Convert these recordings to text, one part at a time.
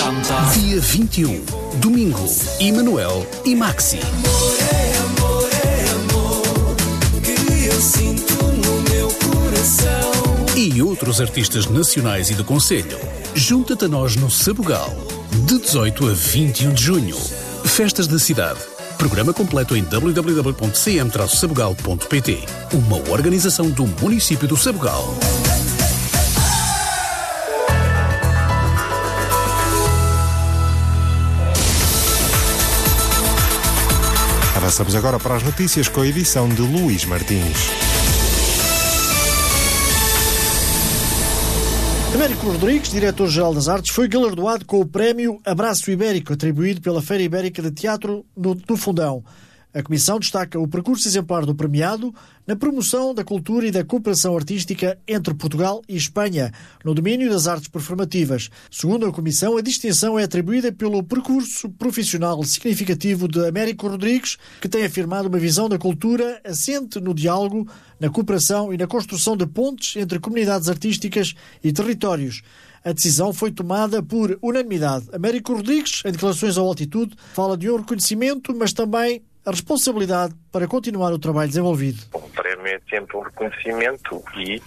Dia 21, domingo, Emanuel e Maxi. E outros artistas nacionais e do concelho. Junta-te a nós no Sabugal, de 18 a 21 de junho. Festas da cidade. Programa completo em www.cm-sabugal.pt. Uma organização do município do Sabugal. Avançamos agora para as notícias com a edição de Luís Martins. Américo Rodrigues, diretor-geral das Artes, foi galardoado com o prémio Abraço Ibérico, atribuído pela Feira Ibérica de Teatro do Fundão. A Comissão destaca o percurso exemplar do premiado na promoção da cultura e da cooperação artística entre Portugal e Espanha, no domínio das artes performativas. Segundo a Comissão, a distinção é atribuída pelo percurso profissional significativo de Américo Rodrigues, que tem afirmado uma visão da cultura assente no diálogo, na cooperação e na construção de pontes entre comunidades artísticas e territórios. A decisão foi tomada por unanimidade. Américo Rodrigues, em declarações ao Altitude, fala de um reconhecimento, mas também a responsabilidade para continuar o trabalho desenvolvido. O prémio é sempre um reconhecimento e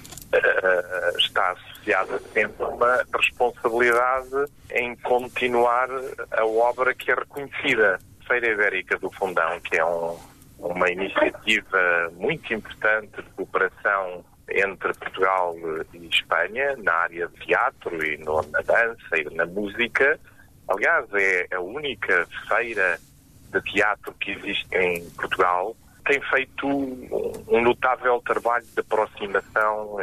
está associada sempre uma responsabilidade em continuar a obra que é reconhecida. Feira Ibérica do Fundão, que é uma iniciativa muito importante de cooperação entre Portugal e Espanha, na área de teatro e na dança e na música. Aliás, é a única feira de teatro que existe em Portugal. Tem feito um notável trabalho de aproximação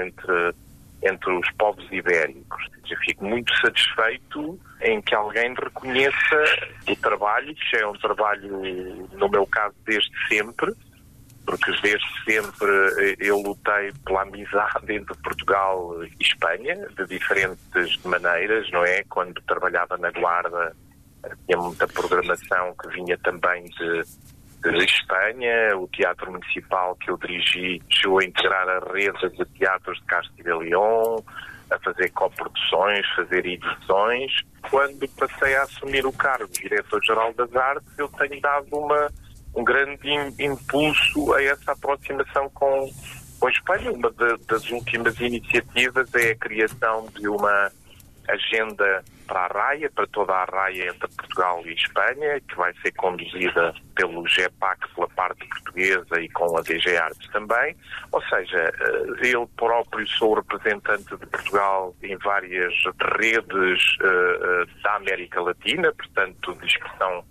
entre os povos ibéricos. Eu fico muito satisfeito em que alguém reconheça o trabalho, que é um trabalho, no meu caso, desde sempre, porque desde sempre eu lutei pela amizade entre Portugal e Espanha, de diferentes maneiras, não é? Quando trabalhava na Guarda, tinha muita programação que vinha também de Espanha. O Teatro Municipal que eu dirigi chegou a integrar a rede de teatros de Castilla e León, a fazer coproduções, fazer edições. Quando passei a assumir o cargo de Diretor-Geral das Artes, eu tenho dado um grande impulso a essa aproximação com a Espanha. Uma das últimas iniciativas é a criação de uma agenda para a raia, para toda a raia entre Portugal e Espanha, que vai ser conduzida pelo GEPAC, pela parte portuguesa, e com a DG Artes também. Ou seja, eu próprio sou representante de Portugal em várias redes da América Latina, portanto, de expressão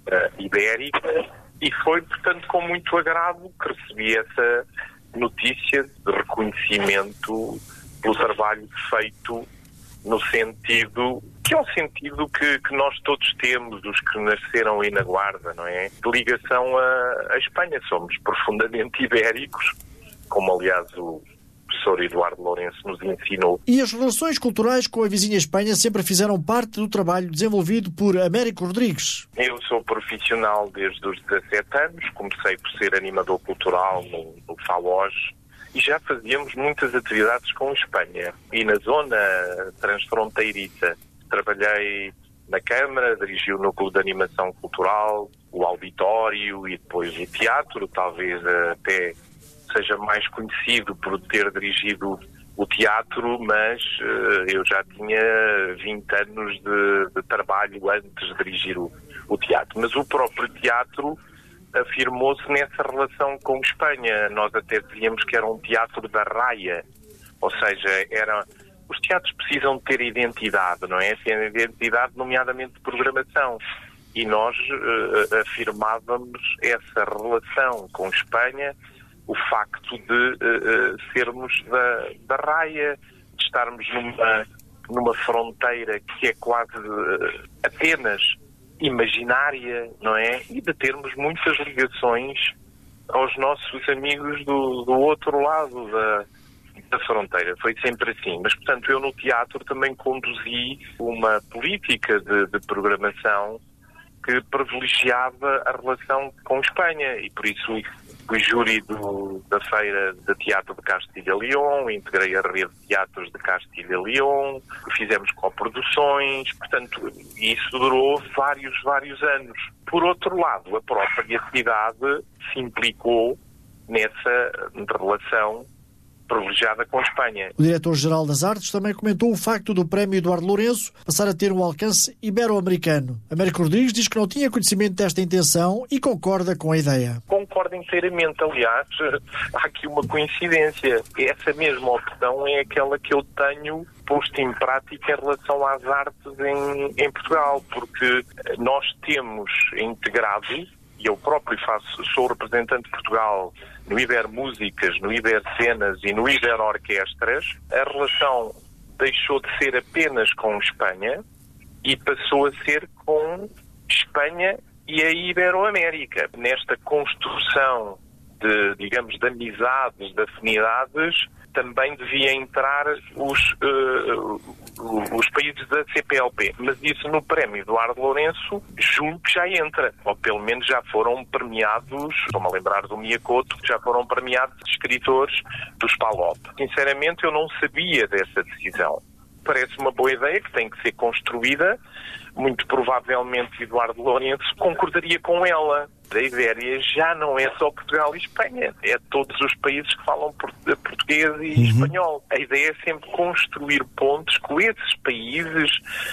ibérica, e foi, portanto, com muito agrado que recebi essa notícia de reconhecimento pelo trabalho feito no sentido, que é um sentido que nós todos temos, os que nasceram aí na Guarda, não é? De ligação à Espanha. Somos profundamente ibéricos, como aliás o professor Eduardo Lourenço nos ensinou. E as relações culturais com a vizinha Espanha sempre fizeram parte do trabalho desenvolvido por Américo Rodrigues. Eu sou profissional desde os 17 anos, comecei por ser animador cultural no FAOJ, e já fazíamos muitas atividades com a Espanha. E na zona transfronteiriça trabalhei na Câmara, dirigi o Núcleo de Animação Cultural, o auditório e depois o teatro. Talvez até seja mais conhecido por ter dirigido o teatro, mas eu já tinha 20 anos de trabalho antes de dirigir o teatro. Mas o próprio teatro afirmou-se nessa relação com Espanha. Nós até dizíamos que era um teatro da raia, ou seja, os teatros precisam ter identidade, não é? Ter identidade, nomeadamente de programação. E nós afirmávamos essa relação com Espanha, o facto de sermos da raia, de estarmos numa fronteira que é quase apenas imaginária, não é? E de termos muitas ligações aos nossos amigos do outro lado da fronteira. Foi sempre assim. Mas, portanto, eu no teatro também conduzi uma política de programação que privilegiava a relação com Espanha, e por isso fui júri da Feira de Teatro de Castilha e León, integrei a rede de teatros de Castilha e León, fizemos coproduções, portanto, isso durou vários anos. Por outro lado, a própria cidade se implicou nessa relação privilegiada com a Espanha. O diretor-geral das Artes também comentou o facto do Prémio Eduardo Lourenço passar a ter um alcance ibero-americano. Américo Rodrigues diz que não tinha conhecimento desta intenção e concorda com a ideia. Concordo inteiramente, aliás, há aqui uma coincidência. Essa mesma opção é aquela que eu tenho posto em prática em relação às artes em Portugal, porque nós temos integrado, e eu próprio sou representante de Portugal no Iber Músicas, no Iber Cenas e no Iber Orquestras. A relação deixou de ser apenas com Espanha e passou a ser com Espanha e a Iberoamérica. Nesta construção de amizades, de afinidades, também devia entrar os países da CPLP. Mas isso no Prémio Eduardo Lourenço, julgo que já entra. Ou pelo menos já foram premiados, estou-me a lembrar do Miyakoto, já foram premiados escritores dos PALOP. Sinceramente, eu não sabia dessa decisão. Parece uma boa ideia que tem que ser construída. Muito provavelmente Eduardo Lourenço concordaria com ela. A Ibéria já não é só Portugal e Espanha, é todos os países que falam português e espanhol. A ideia é sempre construir pontes com esses países,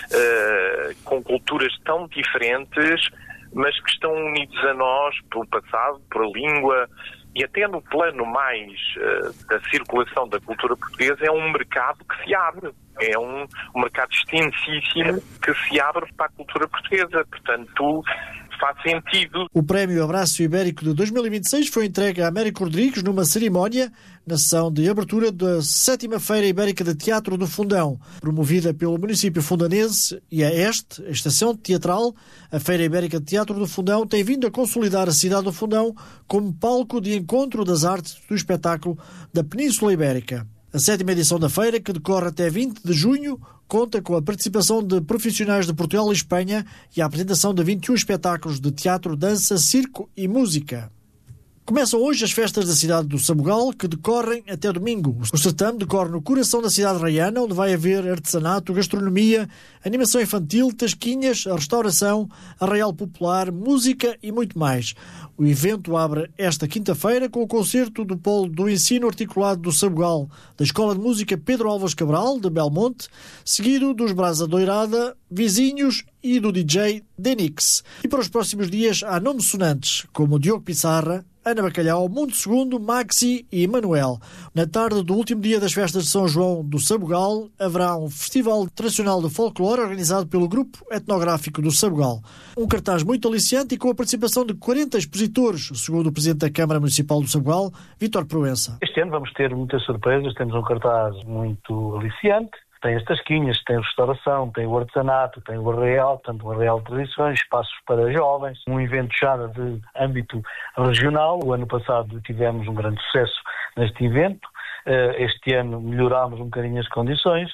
com culturas tão diferentes, mas que estão unidos a nós pelo passado, pela língua, e até no plano mais da circulação da cultura portuguesa é um mercado que se abre. É um mercado extensíssimo que se abre para a cultura portuguesa. Portanto, faz sentido. O Prémio Abraço Ibérico de 2026 foi entregue a Américo Rodrigues numa cerimónia na sessão de abertura da 7ª Feira Ibérica de Teatro do Fundão, promovida pelo município fundanense e a estação teatral. A Feira Ibérica de Teatro do Fundão tem vindo a consolidar a cidade do Fundão como palco de encontro das artes do espetáculo da Península Ibérica. A 7ª edição da feira, que decorre até 20 de junho, conta com a participação de profissionais de Portugal e Espanha e a apresentação de 21 espetáculos de teatro, dança, circo e música. Começam hoje as festas da cidade do Sabugal, que decorrem até domingo. O certame decorre no coração da cidade raiana, onde vai haver artesanato, gastronomia, animação infantil, tasquinhas, a restauração, arraial popular, música e muito mais. O evento abre esta quinta-feira com o concerto do Polo do Ensino Articulado do Sabugal, da Escola de Música Pedro Álvares Cabral, de Belmonte, seguido dos Brasa Doirada, Vizinhos e do DJ Denix. E para os próximos dias há nomes sonantes, como Diogo Pissarra, Ana Bacalhau, Mundo Segundo, Maxi e Manuel. Na tarde do último dia das festas de São João do Sabugal, haverá um festival tradicional de folclore organizado pelo Grupo Etnográfico do Sabugal. Um cartaz muito aliciante e com a participação de 40 expositores, segundo o Presidente da Câmara Municipal do Sabugal, Vítor Proença. Este ano vamos ter muitas surpresas, temos um cartaz muito aliciante. Tem as tasquinhas, tem a restauração, tem o artesanato, tem o arraial, portanto, o arraial de tradições, espaços para jovens, um evento já de âmbito regional. O ano passado tivemos um grande sucesso neste evento. Este ano melhorámos um bocadinho as condições.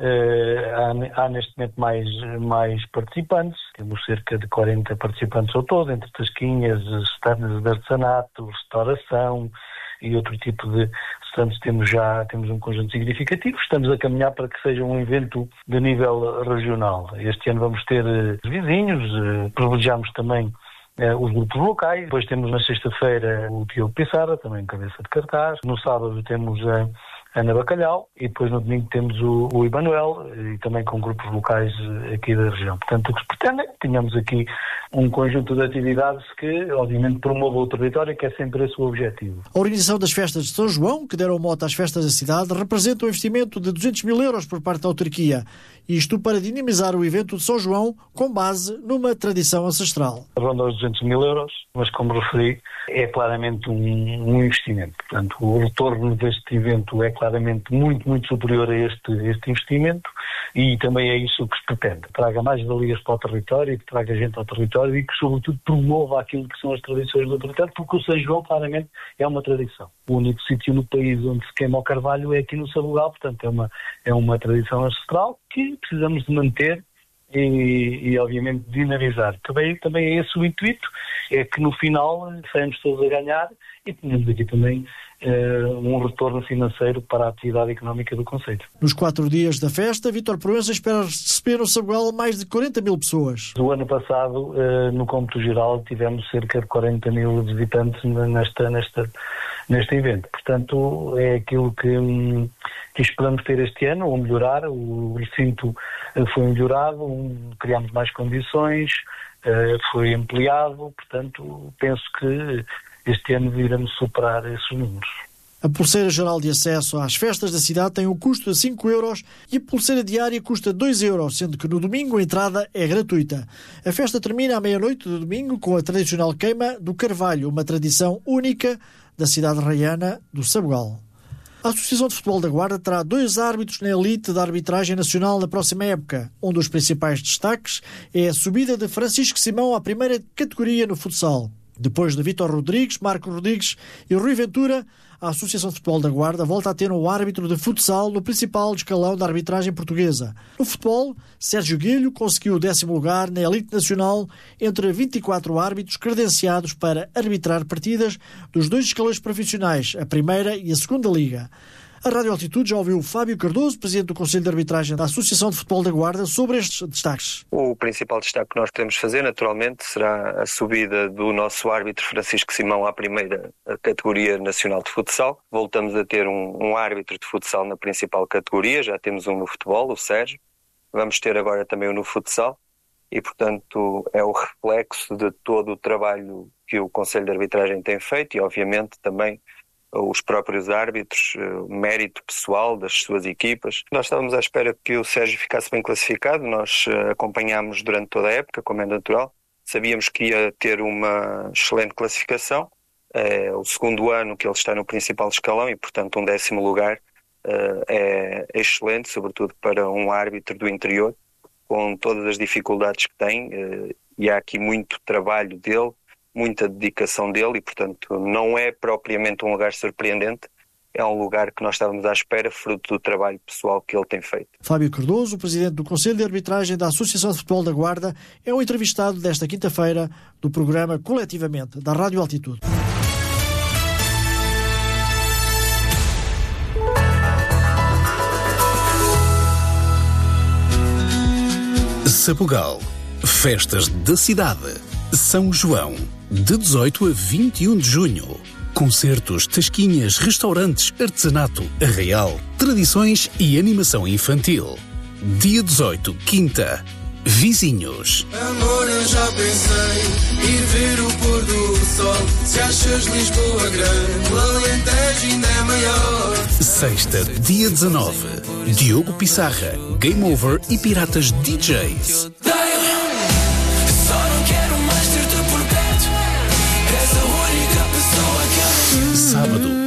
Há neste momento mais participantes. Temos cerca de 40 participantes ao todo, entre tasquinhas, stands de artesanato, restauração e outro tipo de stands. Temos um conjunto significativo. Estamos a caminhar para que seja um evento de nível regional. Este ano vamos ter os vizinhos, privilegiamos também os grupos locais. Depois temos na sexta-feira o Diogo Pissarra, também cabeça de cartaz. No sábado temos a Ana Bacalhau e depois no domingo temos o Emanuel e também com grupos locais aqui da região. Portanto, o que se pretende é que tenhamos aqui um conjunto de atividades que, obviamente, promovam o território, que é sempre esse o objetivo. A organização das festas de São João, que deram mote às festas da cidade, representa um investimento de 200 mil euros por parte da autarquia. Isto para dinamizar o evento de São João com base numa tradição ancestral. Ronda aos 200 mil euros, mas como referi, é claramente um investimento. Portanto, o retorno deste evento é claramente muito, muito superior a este investimento e também é isso que se pretende. Traga mais valias para o território, que traga gente ao território e que, sobretudo, promova aquilo que são as tradições do território, porque o São João, claramente, é uma tradição. O único sítio no país onde se queima o carvalho é aqui no Sabugal, portanto, é uma tradição ancestral que precisamos de manter e obviamente dinamizar. Também é esse o intuito, é que no final saímos todos a ganhar e temos aqui também um retorno financeiro para a atividade económica do concelho. Nos 4 dias da festa, Vítor Proença espera receber no Sabugal mais de 40 mil pessoas. O ano passado, no cômputo geral, tivemos cerca de 40 mil visitantes neste evento. Portanto, é aquilo que esperamos ter este ano, ou melhorar. O recinto foi melhorado, criámos mais condições, foi ampliado. Portanto, penso que este ano iremos superar esses números. A pulseira geral de acesso às festas da cidade tem um custo de 5 euros e a pulseira diária custa 2 euros, sendo que no domingo a entrada é gratuita. A festa termina à meia-noite do domingo com a tradicional queima do carvalho, uma tradição única da cidade raiana do Sabugal. A Associação de Futebol da Guarda terá 2 árbitros na elite da arbitragem nacional na próxima época. Um dos principais destaques é a subida de Francisco Simão à primeira categoria no futsal. Depois de Vítor Rodrigues, Marco Rodrigues e Rui Ventura, a Associação de Futebol da Guarda volta a ter um árbitro de futsal no principal escalão da arbitragem portuguesa. No futebol, Sérgio Guilho conseguiu o 10º lugar na elite nacional entre 24 árbitros credenciados para arbitrar partidas dos 2 escalões profissionais, a primeira e a segunda liga. A Rádio Altitude já ouviu Fábio Cardoso, presidente do Conselho de Arbitragem da Associação de Futebol da Guarda, sobre estes destaques. O principal destaque que nós podemos fazer, naturalmente, será a subida do nosso árbitro Francisco Simão à primeira categoria nacional de futsal. Voltamos a ter um árbitro de futsal na principal categoria, já temos um no futebol, o Sérgio. Vamos ter agora também um no futsal e, portanto, é o reflexo de todo o trabalho que o Conselho de Arbitragem tem feito e, obviamente, também os próprios árbitros, o mérito pessoal das suas equipas. Nós estávamos à espera que o Sérgio ficasse bem classificado, nós acompanhámos durante toda a época, como é natural, sabíamos que ia ter uma excelente classificação, é o 2º ano que ele está no principal escalão e, portanto, um 10º lugar é excelente, sobretudo para um árbitro do interior, com todas as dificuldades que tem, e há aqui muito trabalho dele, muita dedicação dele e, portanto, não é propriamente um lugar surpreendente, é um lugar que nós estávamos à espera, fruto do trabalho pessoal que ele tem feito. Fábio Cardoso, presidente do Conselho de Arbitragem da Associação de Futebol da Guarda, é o entrevistado desta quinta-feira do programa Coletivamente, da Rádio Altitude. Sabugal. Festas da cidade. São João. De 18 a 21 de junho. Concertos, tasquinhas, restaurantes, artesanato, arraial, tradições e animação infantil. Dia 18, quinta. Vizinhos. Amor, eu já pensei ir ver o pôr do sol. Se achas Lisboa grande, o Alentejo ainda é maior. Sexta, dia 19. Diogo Pissarra, Game Over e Piratas DJs. Sábado,